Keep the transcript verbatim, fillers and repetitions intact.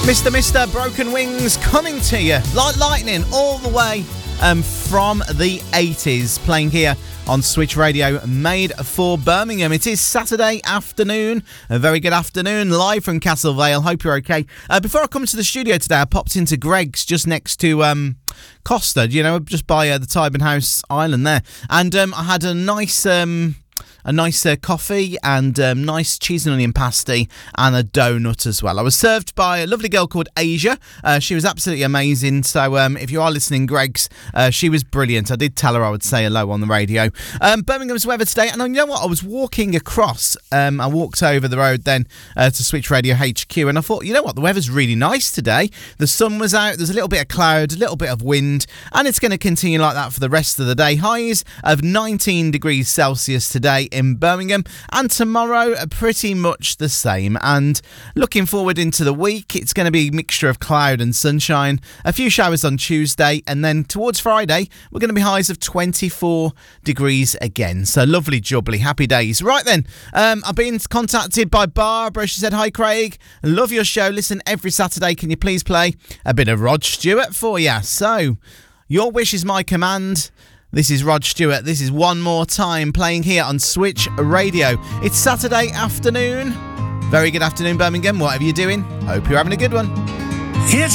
Mister Mister Broken Wings coming to you like lightning all the way um, from the eighties, playing here on Switch Radio, made for Birmingham. It is Saturday afternoon, a very good afternoon, live from Castle Vale. Hope you're okay. Uh, before I come to the studio today, I popped into Greg's just next to um, Costa, you know, just by uh, the Tyburn House Island there, and um, I had a nice... Um, A nice uh, coffee and um, nice cheese and onion pasty and a donut as well. I was served by a lovely girl called Asia. Uh, she was absolutely amazing. So um, if you are listening, Greg's, uh, she was brilliant. I did tell her I would say hello on the radio. Um, Birmingham's weather today, and you know what? I was walking across. Um, I walked over the road then uh, to Switch Radio H Q, and I thought, you know what? The weather's really nice today. The sun was out. There's a little bit of cloud, a little bit of wind, and it's going to continue like that for the rest of the day. Highs of nineteen degrees Celsius today in Birmingham, and tomorrow pretty much the same. And looking forward into the week, it's going to be a mixture of cloud and sunshine, a few showers on Tuesday, and then towards Friday we're going to be highs of twenty-four degrees again. So lovely jubbly, happy days. Right then, um, I've been contacted by Barbara. She said, hi Craig, love your show, listen every Saturday, can you please play a bit of Rod Stewart for you? So your wish is my command. This is Rod Stewart. This is One More Time, playing here on Switch Radio. It's Saturday afternoon. Very good afternoon, Birmingham. Whatever you're doing, hope you're having a good one. It's